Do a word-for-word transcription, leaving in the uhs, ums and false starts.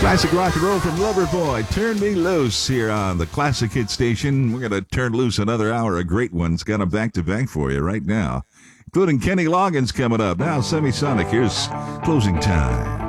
Classic rock and roll from Loverboy. Turn Me Loose here on the Classic Hit Station. We're going to turn loose another hour of great ones. Got them back to back for you right now, including Kenny Loggins coming up. Now, Semisonic. Here's Closing Time.